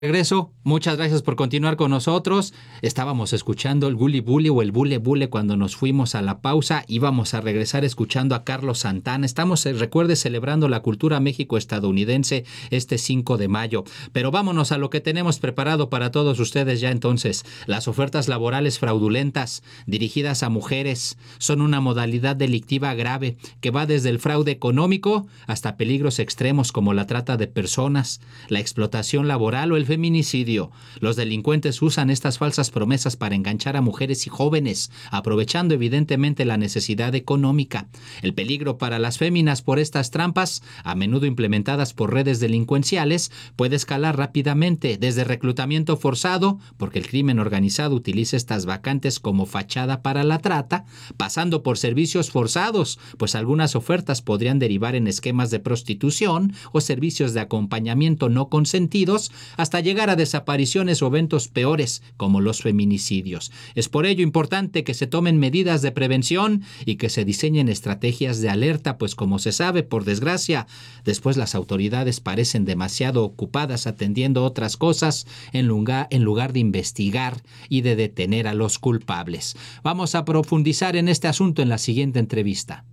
Regreso, muchas gracias por continuar con nosotros. Estábamos escuchando el Gully Bully o el Bule Bule cuando nos fuimos a la pausa. Íbamos a regresar escuchando a Carlos Santana. Estamos, recuerde, celebrando la cultura México-estadounidense este 5 de mayo. Pero vámonos a lo que tenemos preparado para todos ustedes ya entonces. Las ofertas laborales fraudulentas dirigidas a mujeres son una modalidad delictiva grave que va desde el fraude económico hasta peligros extremos como la trata de personas, la explotación laboral o el feminicidio. Los delincuentes usan estas falsas promesas para enganchar a mujeres y jóvenes, aprovechando evidentemente la necesidad económica. El peligro para las féminas por estas trampas, a menudo implementadas por redes delincuenciales, puede escalar rápidamente, desde reclutamiento forzado, porque el crimen organizado utiliza estas vacantes como fachada para la trata, pasando por servicios forzados, pues algunas ofertas podrían derivar en esquemas de prostitución o servicios de acompañamiento no consentidos, hasta llegar a desapariciones o eventos peores como los feminicidios. Es por ello importante que se tomen medidas de prevención y que se diseñen estrategias de alerta, pues como se sabe, por desgracia, después las autoridades parecen demasiado ocupadas atendiendo otras cosas en lugar de investigar y de detener a los culpables. Vamos a profundizar en este asunto en la siguiente entrevista.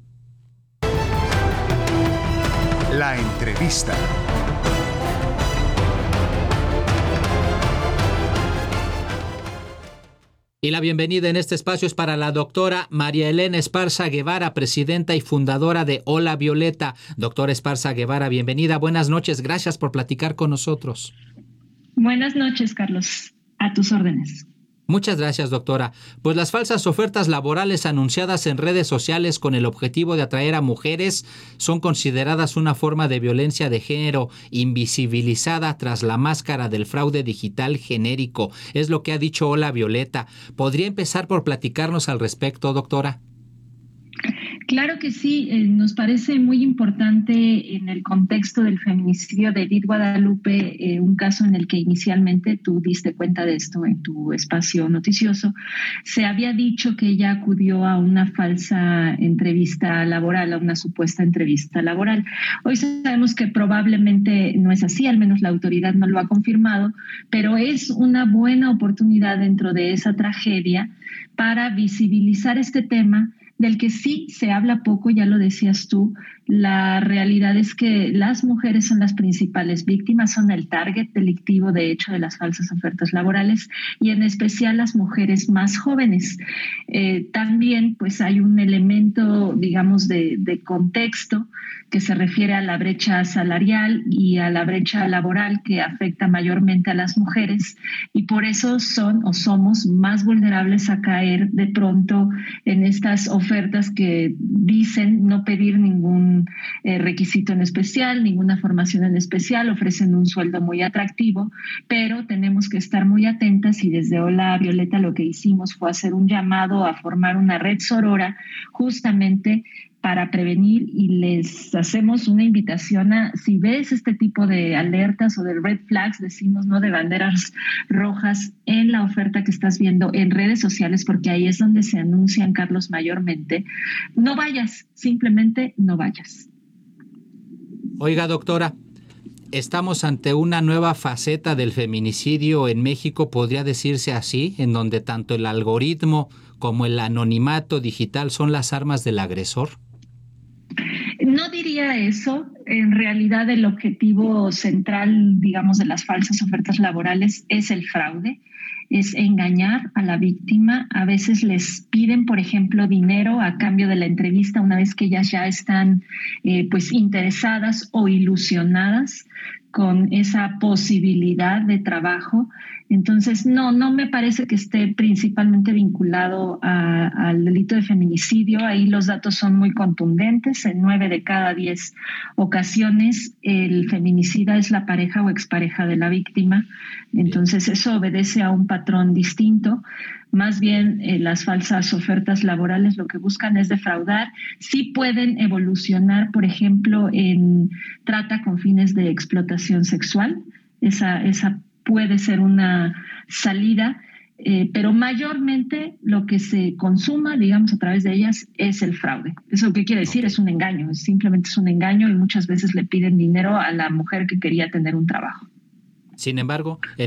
La entrevista. Y la bienvenida en este espacio es para la doctora María Elena Esparza Guevara, presidenta y fundadora de Hola Violeta. Doctora Esparza Guevara, bienvenida. Buenas noches. Gracias por platicar con nosotros. Buenas noches, Carlos. A tus órdenes. Muchas gracias, doctora. Pues las falsas ofertas laborales anunciadas en redes sociales con el objetivo de atraer a mujeres son consideradas una forma de violencia de género invisibilizada tras la máscara del fraude digital genérico. Es lo que ha dicho Hola Violeta. ¿Podría empezar por platicarnos al respecto, doctora? Claro que sí, nos parece muy importante en el contexto del feminicidio de Edith Guadalupe, un caso en el que inicialmente tú diste cuenta de esto en tu espacio noticioso. Se había dicho que ella acudió a una falsa entrevista laboral, a una supuesta entrevista laboral. Hoy sabemos que probablemente no es así, al menos la autoridad no lo ha confirmado, pero es una buena oportunidad dentro de esa tragedia para visibilizar este tema del que sí se habla poco, ya lo decías tú. La realidad es que las mujeres son las principales víctimas, son el target delictivo, de hecho, de las falsas ofertas laborales, y en especial las mujeres más jóvenes. También, pues, hay un elemento, digamos, de contexto que se refiere a la brecha salarial y a la brecha laboral que afecta mayormente a las mujeres, y por eso son o somos más vulnerables a caer de pronto en estas ofertas que dicen no pedir ningún requisito en especial, ninguna formación en especial, ofrecen un sueldo muy atractivo, pero tenemos que estar muy atentas, y desde Hola Violeta lo que hicimos fue hacer un llamado a formar una red sorora justamente para prevenir, y les hacemos una invitación a, si ves este tipo de alertas o de red flags, decimos, no, de banderas rojas en la oferta que estás viendo en redes sociales, porque ahí es donde se anuncian, Carlos, mayormente, no vayas, simplemente no vayas. Oiga, doctora, estamos ante una nueva faceta del feminicidio en México, podría decirse así, en donde tanto el algoritmo como el anonimato digital son las armas del agresor. No diría eso. En realidad el objetivo central, digamos, de las falsas ofertas laborales es el fraude, es engañar a la víctima. A veces les piden, por ejemplo, dinero a cambio de la entrevista una vez que ellas ya están pues interesadas o ilusionadas con esa posibilidad de trabajo. Entonces, no me parece que esté principalmente vinculado al delito de feminicidio. Ahí los datos son muy contundentes. En 9 de cada 10 ocasiones el feminicida es la pareja o expareja de la víctima. Entonces, eso obedece a un patrón distinto. Más bien, las falsas ofertas laborales lo que buscan es defraudar. Sí pueden evolucionar, por ejemplo, en trata con fines de explotación sexual. Esa puede ser una salida, pero mayormente lo que se consuma, digamos, a través de ellas es el fraude. ¿Eso qué quiere decir? Es un engaño, simplemente es un engaño, y muchas veces le piden dinero a la mujer que quería tener un trabajo. Sin embargo,